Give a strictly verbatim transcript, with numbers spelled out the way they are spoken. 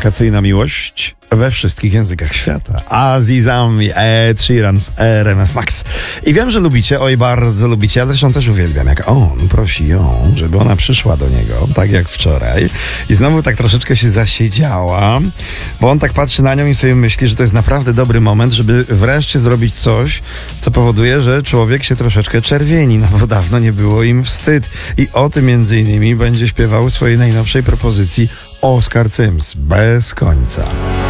Wakacyjna miłość we wszystkich językach świata. Azizami, Ed Sheeran w R M F Max. I wiem, że lubicie, oj bardzo lubicie, ja zresztą też uwielbiam, jak on prosi ją, żeby ona przyszła do niego, tak jak wczoraj. I znowu tak troszeczkę się zasiedziała, bo on tak patrzy na nią i sobie myśli, że to jest naprawdę dobry moment, żeby wreszcie zrobić coś, co powoduje, że człowiek się troszeczkę czerwieni, no bo dawno nie było im wstyd. I o tym między innymi będzie śpiewał swojej najnowszej propozycji Oskar Cyms, Bez końca.